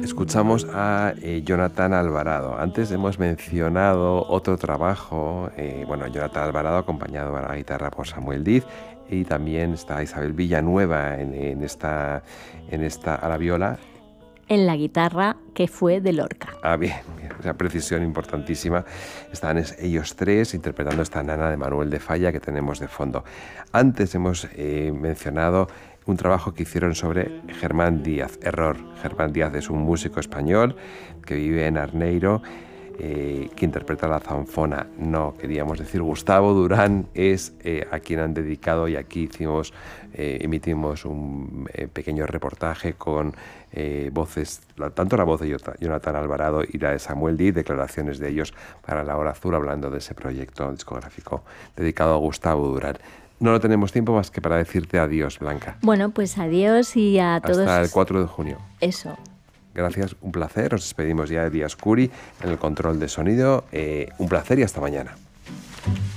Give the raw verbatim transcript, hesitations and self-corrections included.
escuchamos a eh, Jonathan Alvarado. Antes hemos mencionado otro trabajo, eh, bueno, Jonathan Alvarado acompañado a la guitarra por Samuel Diz, y también está Isabel Villanueva en, en esta, en esta a la viola. En la guitarra, que fue de Lorca. Ah, bien, bien, esa precisión importantísima. Están ellos tres interpretando esta Nana de Manuel de Falla que tenemos de fondo. Antes hemos eh, mencionado un trabajo que hicieron sobre Germán Díaz. Error, Germán Díaz es un músico español que vive en Arneiro, eh, que interpreta la zanfona. No, queríamos decir Gustavo Durán es eh, a quien han dedicado, y aquí hicimos, eh, emitimos un eh, pequeño reportaje con eh, voces, la, tanto la voz de Jonathan Alvarado y la de Samuel Diz, declaraciones de ellos para La Hora Azul, hablando de ese proyecto discográfico dedicado a Gustavo Durán. No lo tenemos tiempo más que para decirte adiós, Blanca. Bueno, pues adiós y a todos. Hasta el cuatro de junio. Eso. Gracias, un placer. Nos despedimos ya de Diascuri en el control de sonido. Eh, un placer y hasta mañana.